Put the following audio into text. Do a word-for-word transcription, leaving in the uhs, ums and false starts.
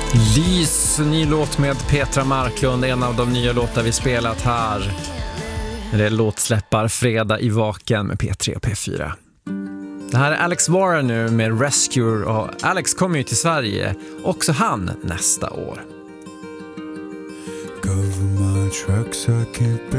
Lys, ny låt med Petra Marklund, en av de nya låtar vi spelat här. Det är låtsläppar fredag i Vaken med P tre och P fyra. Det här är Alex Warren nu med Rescue, och Alex kommer ju till Sverige, också han nästa år. Cover my tracks, I can't